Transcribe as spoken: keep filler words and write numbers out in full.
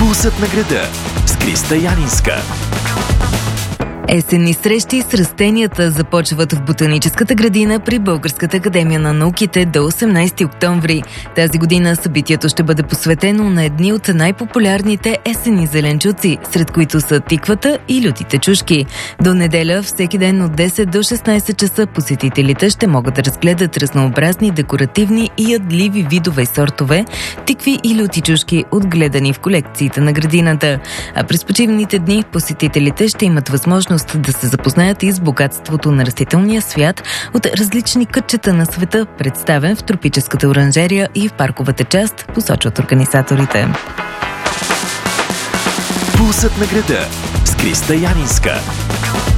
Пулсът на града с Криста Янинска. Есенни срещи с растенията започват в Ботаническата градина при Българската академия на науките до осемнайсети октомври. Тази година събитието ще бъде посветено на едни от най-популярните есенни зеленчуци, сред които са тиквата и лютите чушки. До неделя, всеки ден от десет до шестнайсет часа, посетителите ще могат да разгледат разнообразни декоративни и ядливи видове и сортове тикви и люти чушки, отгледани в колекциите на градината. А през почивните дни посетителите ще имат възможност да се запознаят и с богатството на растителния свят от различни кътчета на света, представен в тропическата оранжерия и в парковата част, посочват организаторите. Пулсът на града с Криста Янинска.